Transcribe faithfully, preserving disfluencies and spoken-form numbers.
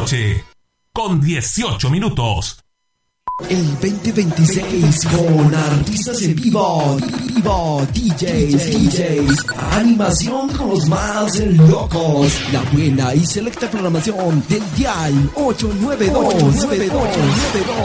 noche, con dieciocho minutos. El veinte veintiséis con artistas en vivo, vivo, D Js, D Js, animación con los más locos, la buena y selecta programación del Dial ocho nueve dos.